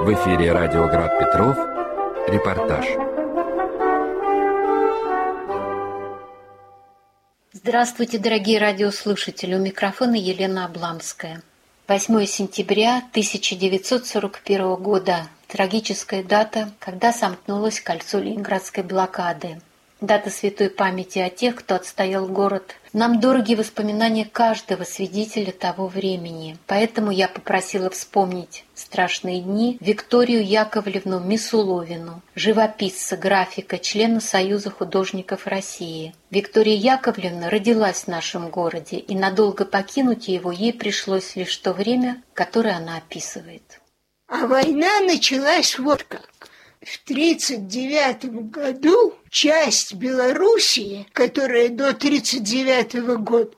В эфире радио «Град Петров». Репортаж. Здравствуйте, дорогие радиослушатели. У микрофона Елена Обламская. 8 сентября 1941 года. Трагическая дата, когда сомкнулось кольцо Ленинградской блокады. Дата святой памяти о тех, кто отстоял город. Нам дороги воспоминания каждого свидетеля того времени. Поэтому я попросила вспомнить страшные дни Викторию Яковлевну Мисуловину, живописца, графика, члена Союза художников России. Виктория Яковлевна родилась в нашем городе, и надолго покинуть его ей пришлось лишь то время, которое она описывает. А война началась вот как. В 1939 году часть Белоруссии, которая до 1939 года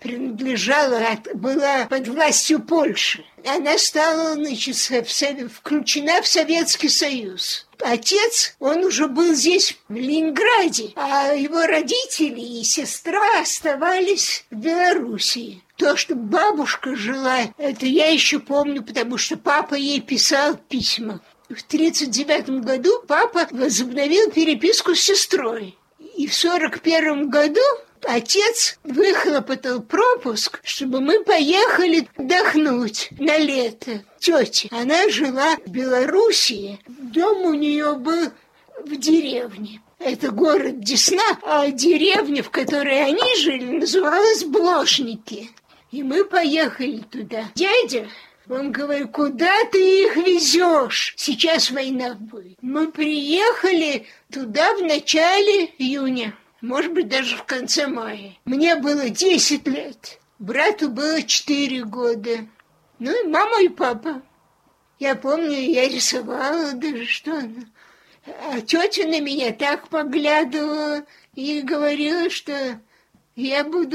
была под властью Польши, она стала, включена в Советский Союз. Отец, он уже был здесь, в Ленинграде, а его родители и сестра оставались в Белоруссии. То, что бабушка жила, это я еще помню, потому что папа ей писал письма. В 1939 году папа возобновил переписку с сестрой. И в 1941 году отец выхлопотал пропуск, чтобы мы поехали отдохнуть на лето. Тетя, она жила в Белоруссии, дом у нее был в деревне. Это город Десна, а деревня, в которой они жили, называлась Блошники. И мы поехали туда. Дядя... Он говорит, куда ты их везешь? Сейчас война будет. Мы приехали туда в начале июня, может быть, даже в конце мая. Мне было 10 лет, брату было 4 года. Ну и мама и папа. Я помню, я рисовала даже что-то. А тетя на меня так поглядывала и говорила, что... Я буду,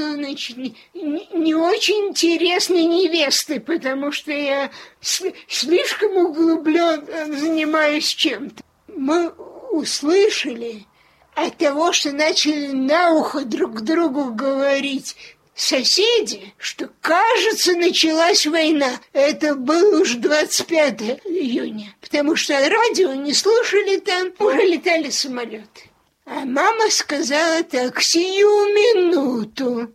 не очень интересной невестой, потому что я слишком углубленно занимаюсь чем-то. Мы услышали от того, что начали на ухо друг другу говорить соседи, что, кажется, началась война. Это было уж 25 июня, потому что радио не слушали там, уже летали самолеты. А мама сказала так, сию минуту,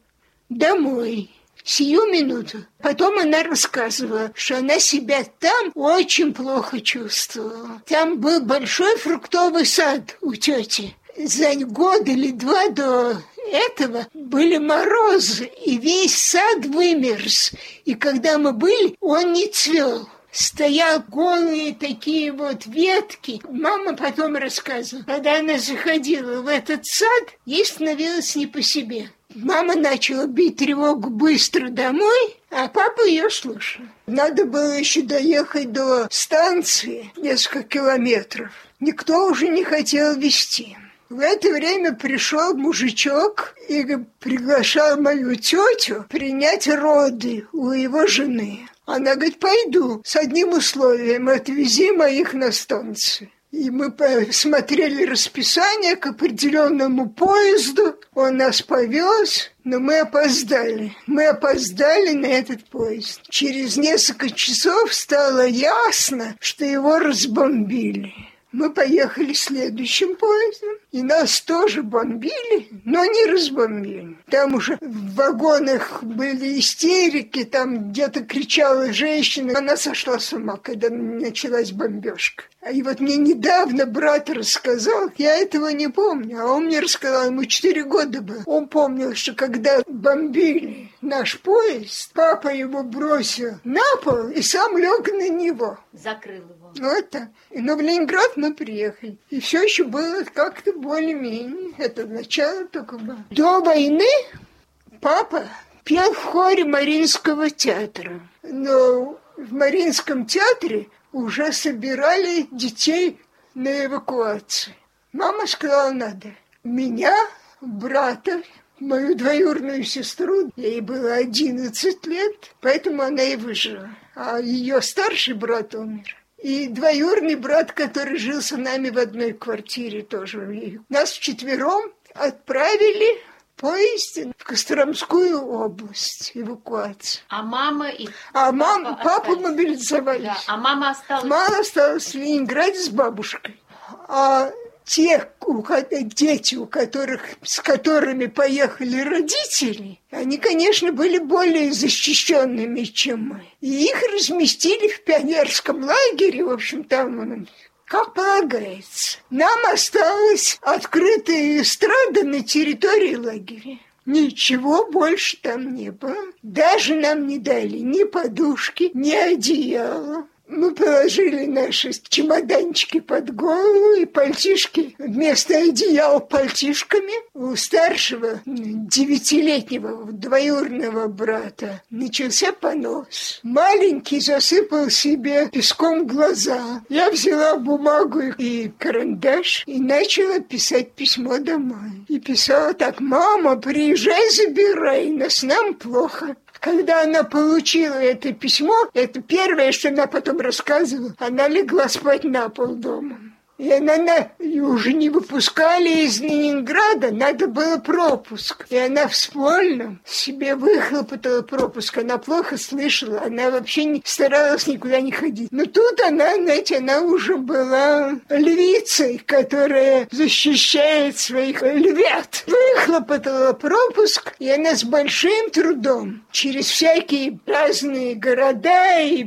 домой, сию минуту. Потом она рассказывала, что она себя там очень плохо чувствовала. Там был большой фруктовый сад у тети. За год или два до этого были морозы, и весь сад вымерз. И когда мы были, он не цвел. Стоял голые такие вот ветки. Мама потом рассказывала, когда она заходила в этот сад, ей становилось не по себе. Мама начала бить тревогу быстро домой, а папа ее слушал. Надо было еще доехать до станции, несколько километров. Никто уже не хотел везти. В это время пришел мужичок и приглашал мою тетю принять роды у его жены. Она говорит, пойду, с одним условием, отвези моих на станцию. И мы посмотрели расписание к определенному поезду, он нас повез, но мы опоздали. Мы опоздали на этот поезд. Через несколько часов стало ясно, что его разбомбили. Мы поехали следующим поездом, и нас тоже бомбили, но не разбомбили. Там уже в вагонах были истерики, там где-то кричала женщина. Она сошла с ума, когда началась бомбежка. И вот мне недавно брат рассказал, я этого не помню, а он мне рассказал, ему 4 года было. Он помнил, что когда бомбили наш поезд, папа его бросил на пол и сам лег на него. Закрыл его. Вот так. Но в Ленинград мы приехали. И все еще было как-то более-менее. Это начало только было. До войны папа пел в хоре Мариинского театра. Но в Мариинском театре уже собирали детей на эвакуацию. Мама сказала, надо. Меня, брата, мою двоюродную сестру, ей было 11 лет, поэтому она и выжила. А ее старший брат умер. И двоюродный брат, который жил с нами в одной квартире тоже. Нас вчетвером отправили поезде в Костромскую область, эвакуация. А мама и папу мобилизовали. Да. А мама осталась? Мама осталась в Ленинграде с бабушкой. А те дети, с которыми поехали родители, они, конечно, были более защищенными, чем мы. И их разместили в пионерском лагере, в общем, там, как полагается. Нам осталась открытая эстрада на территории лагеря. Ничего больше там не было. Даже нам не дали ни подушки, ни одеяла. Мы положили наши чемоданчики под голову и пальтишки вместо одеяла пальтишками. У старшего 9-летнего двоюродного брата начался понос. Маленький засыпал себе песком глаза. Я взяла бумагу и карандаш и начала писать письмо домой. И писала так: «Мама, приезжай, забирай нас, нам плохо». Когда она получила это письмо, это первое, что она потом рассказывала, она легла спать на пол дома. И она уже не выпускали из Ленинграда, надо было пропуск. И она в Смольном себе выхлопотала пропуск. Она плохо слышала, она вообще не старалась никуда не ходить. Но тут она, знаете, она уже была львицей, которая защищает своих львят. Выхлопотала пропуск, и она с большим трудом через всякие разные города и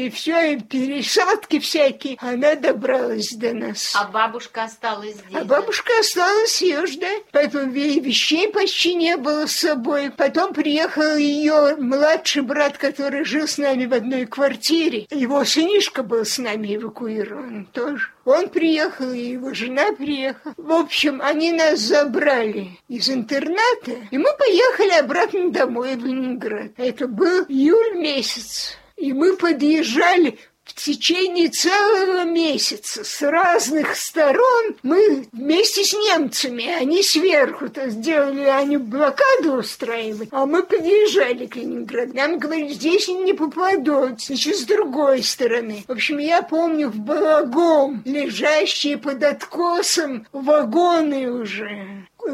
пересадки всякие, она добралась до нас. А бабушка осталась здесь? А бабушка осталась, ее ждать. Поэтому вещей почти не было с собой. Потом приехал ее младший брат, который жил с нами в одной квартире. Его сынишка был с нами эвакуирован тоже. Он приехал, и его жена приехала. В общем, они нас забрали из интерната, и мы поехали обратно домой в Ленинград. Это был июль месяц. И мы подъезжали в течение целого месяца с разных сторон. Мы вместе с немцами, они сверху-то сделали, они блокаду устраивали, а мы подъезжали к Ленинграду. Нам говорили, здесь не попадут, значит, с другой стороны. В общем, я помню в Балагом лежащие под откосом вагоны уже.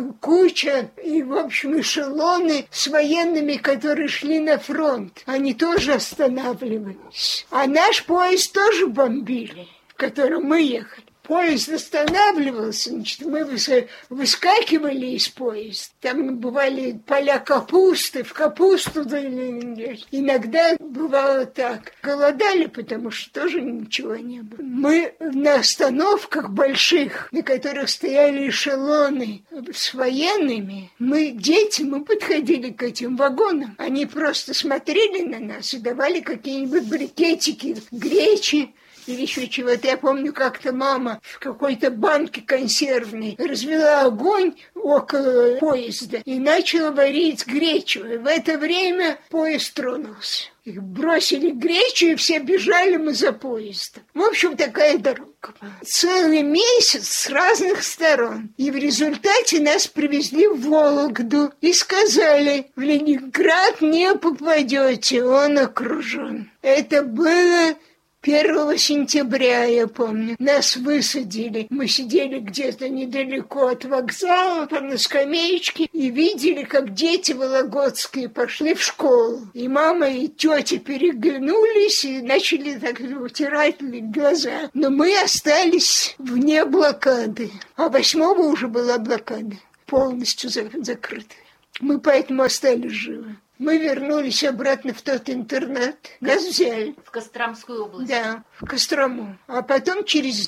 Куча и, в общем, эшелоны с военными, которые шли на фронт. Они тоже останавливались. А наш поезд тоже бомбили, в котором мы ехали. Поезд останавливался, значит, мы выскакивали из поезда. Там бывали поля капусты, в капусту дали. Иногда бывало так. Голодали, потому что тоже ничего не было. Мы на остановках больших, на которых стояли эшелоны с военными, мы подходили к этим вагонам. Они просто смотрели на нас и давали какие-нибудь брикетики гречи, или еще чего-то. Я помню, как-то мама в какой-то банке консервной развела огонь около поезда и начала варить гречу. И в это время поезд тронулся. Их бросили гречу, и все бежали мы за поездом. В общем, такая дорога была. Целый месяц с разных сторон. И в результате нас привезли в Вологду и сказали: в Ленинград не попадете, он окружен. Это было 1 сентября, я помню, нас высадили. Мы сидели где-то недалеко от вокзала, там на скамеечке, и видели, как дети вологодские пошли в школу. И мама и тетя переглянулись и начали так утирать глаза. Но мы остались вне блокады. А 8-го уже была блокада, полностью закрыта. Мы поэтому остались живы. Мы вернулись обратно в тот интернат. Нас взяли. В Костромскую область? Да, в Кострому. А потом через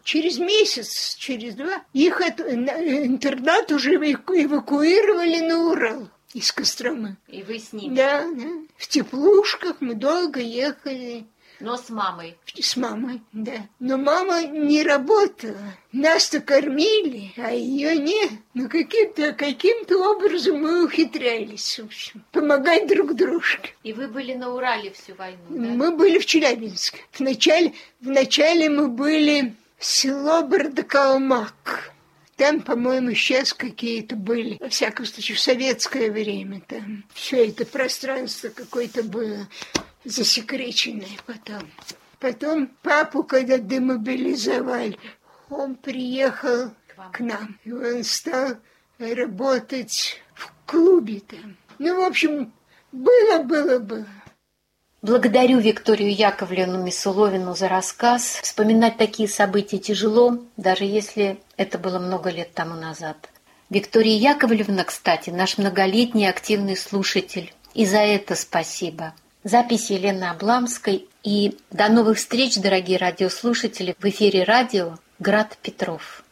месяц, через 2, их интернат уже эвакуировали на Урал из Костромы. И вы с ними? Да. В теплушках мы долго ехали. Но с мамой? С мамой, да. Но мама не работала. Нас-то кормили, а ее нет. Но каким-то образом мы ухитрялись, в общем, помогать друг дружке. И вы были на Урале всю войну, да? Мы были в Челябинске. Вначале мы были в село Бардакалмак. Там, по-моему, сейчас какие-то были, во всяком случае, в советское время там. Все это пространство какое-то было засекреченное потом. Потом папу, когда демобилизовали, он приехал к нам. И он стал работать в клубе там. Ну, в общем, было. Благодарю Викторию Яковлевну Мисуловину за рассказ. Вспоминать такие события тяжело, даже если это было много лет тому назад. Виктория Яковлевна, кстати, наш многолетний активный слушатель. И за это спасибо. Запись Елены Обламской. И до новых встреч, дорогие радиослушатели, в эфире радио «Град Петров».